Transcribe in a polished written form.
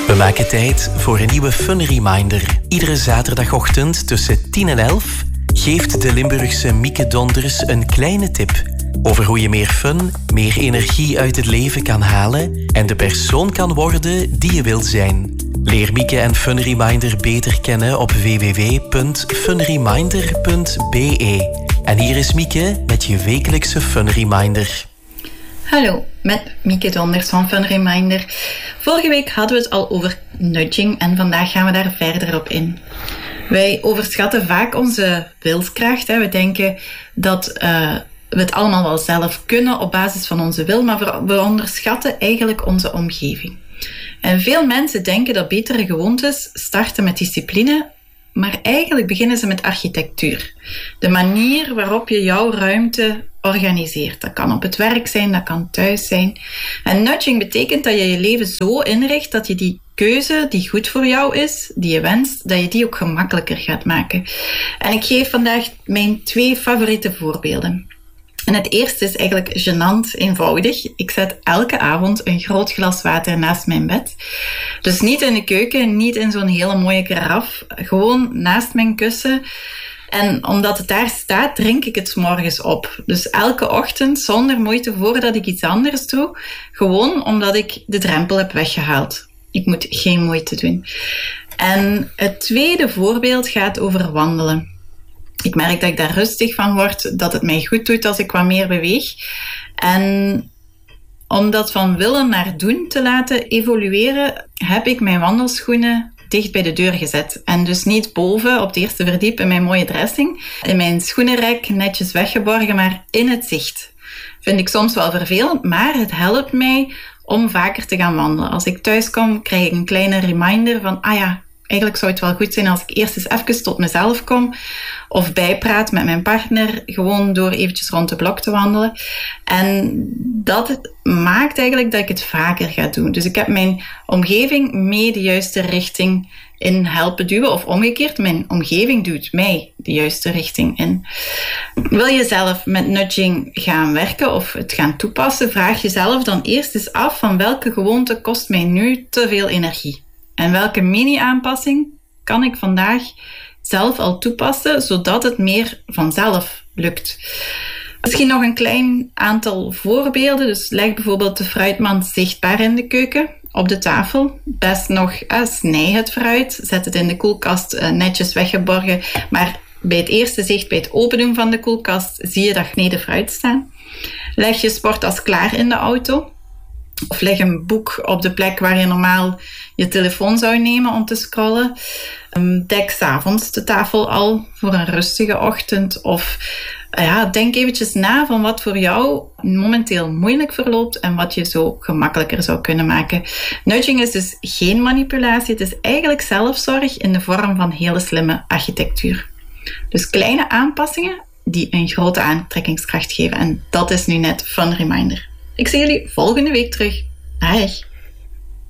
We maken tijd voor een nieuwe Fun Reminder. Iedere zaterdagochtend tussen 10 en 11 geeft de Limburgse Mieke Donders een kleine tip over hoe je meer fun, meer energie uit het leven kan halen en de persoon kan worden die je wilt zijn. Leer Mieke en Fun Reminder beter kennen op www.funreminder.be. En hier is Mieke met je wekelijkse Fun Reminder. Hallo, met Mieke Donders van Fun Reminder. Vorige week hadden we het al over nudging en vandaag gaan we daar verder op in. Wij overschatten vaak onze wilskracht. We denken dat we het allemaal wel zelf kunnen op basis van onze wil, maar we onderschatten eigenlijk onze omgeving. En veel mensen denken dat betere gewoontes starten met discipline, maar eigenlijk beginnen ze met architectuur. De manier waarop je jouw ruimte organiseert. Dat kan op het werk zijn, dat kan thuis zijn. En nudging betekent dat je je leven zo inricht dat je die keuze die goed voor jou is, die je wenst, dat je die ook gemakkelijker gaat maken. En ik geef vandaag mijn 2 favoriete voorbeelden. En het eerste is eigenlijk gênant eenvoudig. Ik zet elke avond een groot glas water naast mijn bed. Dus niet in de keuken, niet in zo'n hele mooie karaf. Gewoon naast mijn kussen. En omdat het daar staat, drink ik het 's morgens op. Dus elke ochtend zonder moeite voordat ik iets anders doe. Gewoon omdat ik de drempel heb weggehaald. Ik moet geen moeite doen. En het tweede voorbeeld gaat over wandelen. Ik merk dat ik daar rustig van word, dat het mij goed doet als ik wat meer beweeg. En om dat van willen naar doen te laten evolueren, heb ik mijn wandelschoenen dicht bij de deur gezet. En dus niet boven op het eerste verdiep in mijn mooie dressing, in mijn schoenenrek netjes weggeborgen, maar in het zicht. Vind ik soms wel vervelend, maar het helpt mij om vaker te gaan wandelen. Als ik thuis kom, krijg ik een kleine reminder van, eigenlijk zou het wel goed zijn als ik eerst eens even tot mezelf kom of bijpraat met mijn partner, gewoon door eventjes rond de blok te wandelen. En dat maakt eigenlijk dat ik het vaker ga doen. Dus ik heb mijn omgeving mee de juiste richting in helpen duwen, of omgekeerd, mijn omgeving duwt mij de juiste richting in. Wil je zelf met nudging gaan werken of het gaan toepassen, vraag jezelf dan eerst eens af van welke gewoonte kost mij nu te veel energie? En welke mini-aanpassing kan ik vandaag zelf al toepassen, zodat het meer vanzelf lukt? Misschien nog een klein aantal voorbeelden. Dus leg bijvoorbeeld de fruitmand zichtbaar in de keuken, op de tafel. Best nog, snij het fruit, zet het in de koelkast netjes weggeborgen. Maar bij het eerste zicht, bij het opendoen van de koelkast, zie je dat gesneden fruit staan. Leg je sporttas klaar in de auto. Of leg een boek op de plek waar je normaal je telefoon zou nemen om te scrollen. Dek 's avonds de tafel al voor een rustige ochtend. Of denk eventjes na van wat voor jou momenteel moeilijk verloopt en wat je zo gemakkelijker zou kunnen maken. Nudging is dus geen manipulatie. Het is eigenlijk zelfzorg in de vorm van hele slimme architectuur. Dus kleine aanpassingen die een grote aantrekkingskracht geven. En dat is nu net Fun Reminder. Ik zie jullie volgende week terug. Dag!